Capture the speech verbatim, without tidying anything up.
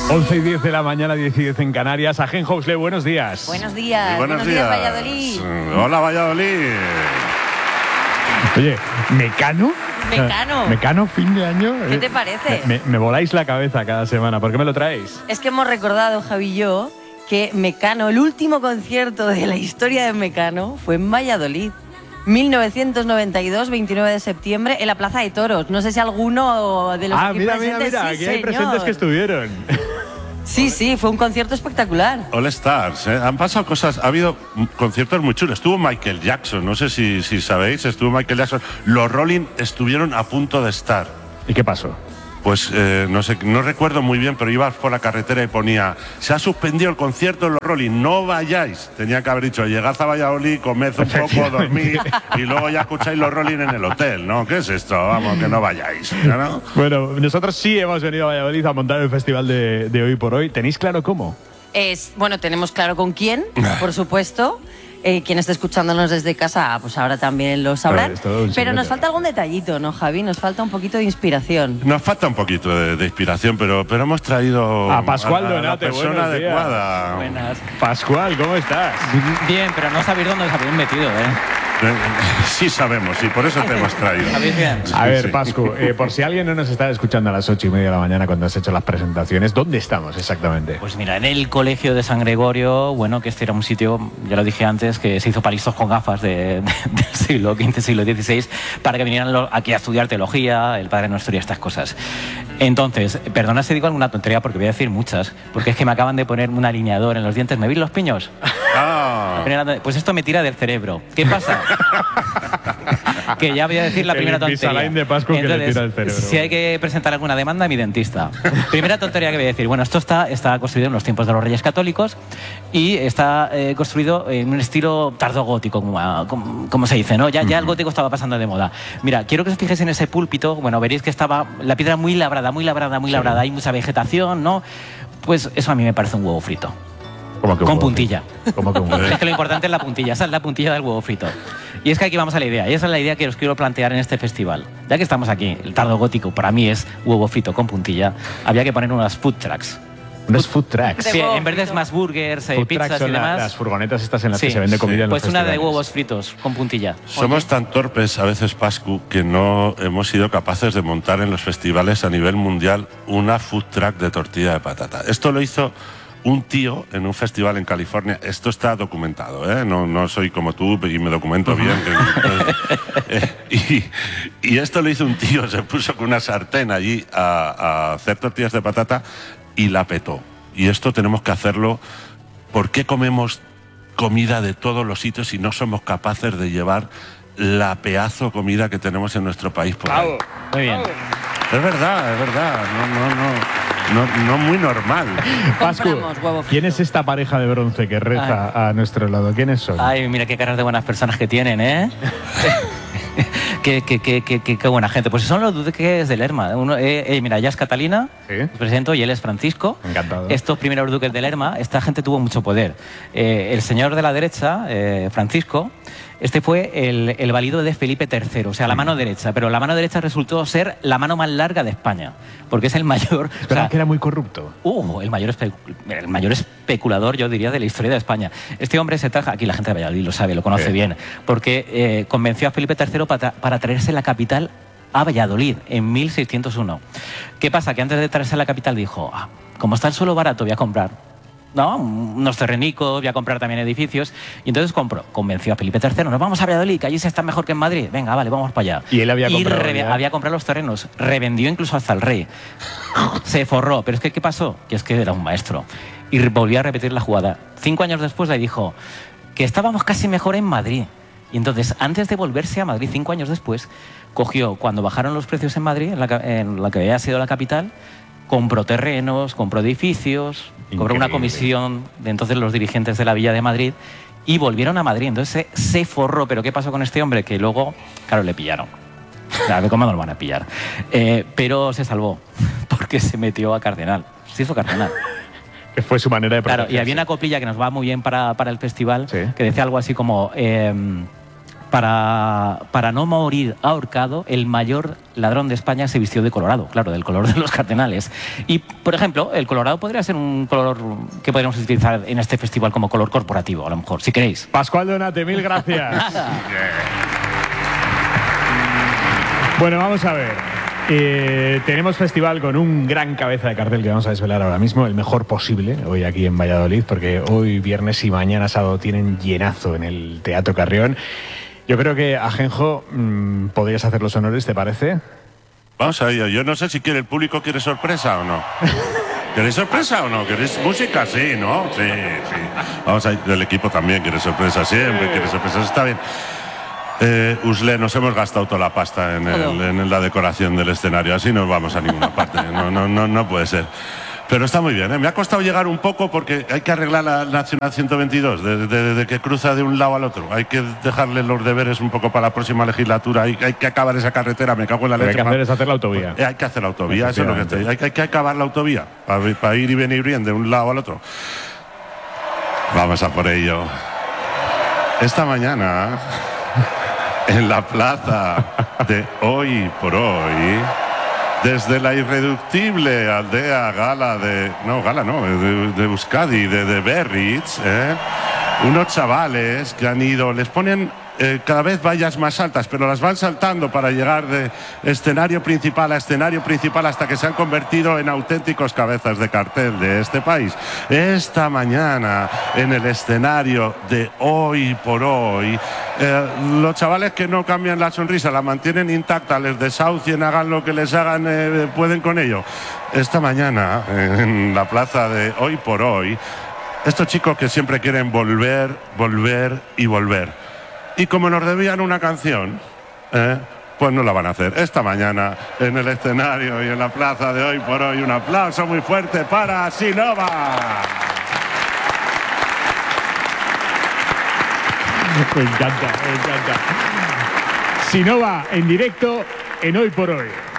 once y diez de la mañana, diez y diez en Canarias. Agen Housle, buenos días. Buenos días. Muy buenos, buenos días. días, Valladolid. Hola, Valladolid. Oye, ¿Mecano? Mecano. ¿Mecano, fin de año? ¿Qué te parece? Me, me, me voláis la cabeza cada semana. ¿Por qué me lo traéis? Es que hemos recordado, Javi y yo, que Mecano, el último concierto de la historia de Mecano, fue en Valladolid. mil novecientos noventa y dos, veintinueve de septiembre, en la Plaza de Toros. No sé si alguno de los Ah, aquí mira, mira, presentes... mira, sí, aquí hay señor. presentes que estuvieron. Sí, sí, fue un concierto espectacular. All Stars, ¿eh? Han pasado cosas, ha habido conciertos muy chulos. Estuvo Michael Jackson, no sé si, si sabéis, estuvo Michael Jackson. Los Rolling estuvieron a punto de estar. ¿Y qué pasó? Pues eh, no sé, no recuerdo muy bien, pero ibas por la carretera y ponía: se ha suspendido el concierto de los Rolling, no vayáis. Tenía que haber dicho: llegad a Valladolid, comed un poco, dormid y luego ya escucháis los Rolling en el hotel, ¿no? ¿Qué es esto? Vamos, que no vayáis, ¿no? Bueno, nosotros sí hemos venido a Valladolid a montar el festival de, de Hoy por Hoy. ¿Tenéis claro cómo? Es, bueno, tenemos claro con quién, por supuesto. Eh, quien esté escuchándonos desde casa, pues ahora también lo sabrán. Claro, pero nos falta algún detallito, ¿no, Javi? Nos falta un poquito de inspiración. Nos falta un poquito de, de inspiración, pero, pero hemos traído A Pascual a, a la Donate, persona buenos días. adecuada. Buenas. Pascual, ¿cómo estás? Bien, pero no sabéis dónde os habéis metido, ¿eh? Sí sabemos, sí, por eso te hemos traído. ¿Sabéis bien? A ver, Sí. Pascu, eh, por si alguien no nos está escuchando a las ocho y media de la mañana cuando has hecho las presentaciones, ¿dónde estamos exactamente? Pues mira, en el colegio de San Gregorio, bueno, que este era un sitio, ya lo dije antes, que se hizo para listos con gafas de, de- del siglo quince, siglo dieciséis, para que vinieran lo- aquí a estudiar teología, el Padre Nuestro y estas cosas. Entonces, perdona si digo alguna tontería porque voy a decir muchas, porque es que me acaban de poner un alineador en los dientes. ¿Me veis los piños? Ah, Pues esto me tira del cerebro. ¿Qué pasa? Que ya voy a decir la El primera tontería. Invisalign de Pascu que le Entonces, tira el cerebro. si hay que presentar alguna demanda, mi dentista. Primera tontería que voy a decir. Bueno, esto está, está construido en los tiempos de los Reyes Católicos y está eh, construido en un estilo tardogótico, como, como, como se dice, ¿no? Ya, ya el gótico estaba pasando de moda. Mira, quiero que os fijéis en ese púlpito. Bueno, veréis que estaba la piedra muy labrada, muy labrada, muy labrada. Hay mucha vegetación, ¿no? Pues eso a mí me parece un huevo frito. ¿Cómo que un Con huevo puntilla. frito? ¿Cómo que un huevo? Es que lo importante es la puntilla, esa es la puntilla del huevo frito. Y es que aquí vamos a la idea, y esa es la idea que os quiero plantear en este festival. Ya que estamos aquí, el tardo gótico para mí es huevo frito con puntilla, había que poner unas food trucks. Unos food trucks. De Sí, huevo en vez de frito. más burgers, eh, Food pizzas trucks son y la- demás. las furgonetas estas en las Sí, que se vende comida sí. en los Pues una de festivales. huevos fritos con puntilla. somos tan torpes a veces, Pascu, que no hemos sido capaces de montar en los festivales a nivel mundial una food truck de tortilla de patata. Esto lo hizo un tío en un festival en California. Esto está documentado, ¿eh? No, no soy como tú y me documento bien. que- eh, y, y esto lo hizo un tío, se puso con una sartén allí a, a hacer tortillas de patata y la petó. Y esto tenemos que hacerlo. ¿Por qué comemos comida de todos los sitios si no somos capaces de llevar la pedazo comida que tenemos en nuestro país por ahí? Muy bien. Es verdad, es verdad. No, no, no. No, no muy normal. Pascu, Compramos huevo frito. ¿quién es esta pareja de bronce que reza a nuestro lado? ¿Quiénes son? Ay, mira qué caras de buenas personas que tienen, ¿eh? qué, qué, qué, qué, qué, qué buena gente. Pues son los duques de Lerma. Uno, eh, eh, mira, ella es Catalina, Sí. os presento, y él es Francisco. Encantado. Estos primeros duques de Lerma, esta gente tuvo mucho poder. Eh, el señor de la derecha, eh, Francisco, este fue el, el valido de Felipe tercero, o sea, la mano derecha. Pero la mano derecha resultó ser la mano más larga de España, porque es el mayor... o Espera, sea, que era muy corrupto. Uh, el mayor, espe- el mayor especulador, yo diría, de la historia de España. Este hombre se trajo, aquí la gente de Valladolid lo sabe, lo conoce Sí. bien, porque eh, convenció a Felipe tercero para, tra- para traerse la capital a Valladolid en mil seiscientos uno. ¿Qué pasa? Que antes de traerse la capital dijo, ah, como está el suelo barato, voy a comprar, ¿no?, unos terrenicos, voy a comprar también edificios. Y entonces compró, convenció a Felipe tercero, nos vamos a Valladolid, que allí se está mejor que en Madrid. Venga, vale, vamos para allá. Y él había comprado reve- ya. había comprado los terrenos, revendió incluso hasta el rey. Se forró, pero es que ¿qué pasó? Que es que era un maestro. Y re- volvió a repetir la jugada. Cinco años después le dijo que estábamos casi mejor en Madrid. Y entonces, antes de volverse a Madrid, cinco años después, cogió, cuando bajaron los precios en Madrid, en la, ca- en la que había sido la capital, compró terrenos, compró edificios, cobró una Increíble. comisión de entonces los dirigentes de la Villa de Madrid y volvieron a Madrid. Entonces se, se forró. ¿Pero qué pasó con este hombre? Que luego, claro, le pillaron. Claro, ¿cómo no lo van a pillar? Eh, pero se salvó porque se metió a cardenal. Se hizo cardenal. Que fue su manera de Claro, y protegerse. había una coplilla que nos va muy bien para, para el festival, Sí. que decía algo así como... eh, para, para no morir ahorcado, el mayor ladrón de España se vistió de colorado, claro, del color de los cardenales. Y, por ejemplo, el colorado podría ser un color que podríamos utilizar en este festival como color corporativo, a lo mejor, si queréis. Pascual Donate, mil gracias. Bueno, vamos a ver. Eh, tenemos festival con un gran cabeza de cartel que vamos a desvelar ahora mismo, el mejor posible, hoy aquí en Valladolid, porque hoy viernes y mañana sábado tienen llenazo en el Teatro Carrión. Yo creo que, Ajenjo, mmm, podrías hacer los honores, ¿te parece? Vamos a ello. Yo no sé si quiere el público quiere sorpresa o no. ¿Queréis sorpresa o no? ¿Queréis música? Sí, ¿no? Sí, sí. Vamos a ir, el equipo también quiere sorpresa, siempre quiere sorpresa, está bien. Eh, Usle, nos hemos gastado toda la pasta en, el, en la decoración del escenario, así no vamos a ninguna parte, no, no, no, no puede ser. Pero está muy bien, ¿eh? Me ha costado llegar un poco porque hay que arreglar la Nacional ciento veintidós, desde de, de que cruza de un lado al otro. Hay que dejarle los deberes un poco para la próxima legislatura, hay, hay que acabar esa carretera, me cago en la leche. Lo que hay que hacer es hacer la autovía. Eh, hay que hacer la autovía, eso es lo que estoy. Hay, hay que acabar la autovía, para, para ir y venir bien de un lado al otro. Vamos a por ello. Esta mañana... en la plaza de Hoy por Hoy, desde la irreductible aldea Gala de... No, Gala no, de, de Euskadi, de, de Berriz, ¿eh? Unos chavales que han ido, les ponen eh, cada vez vallas más altas, pero las van saltando para llegar de escenario principal a escenario principal hasta que se han convertido en auténticos cabezas de cartel de este país. Esta mañana, en el escenario de Hoy por Hoy, eh, los chavales que no cambian la sonrisa, la mantienen intacta, les desahucien, hagan lo que les hagan, eh, pueden con ello. Esta mañana, en la plaza de Hoy por Hoy, estos chicos que siempre quieren volver, volver y volver. Y como nos debían una canción, ¿eh? pues no la van a hacer. Esta mañana, en el escenario y en la plaza de Hoy por Hoy, un aplauso muy fuerte para Sinova. Me encanta, me encanta. Sinova en directo en Hoy por Hoy.